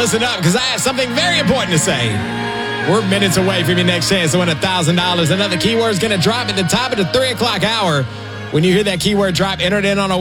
listen up because I have something very important to say. We're minutes away from your next chance to win $1,000. Another keyword is going to drop at the top of the 3 o'clock hour. When you hear that keyword drop, enter it in on a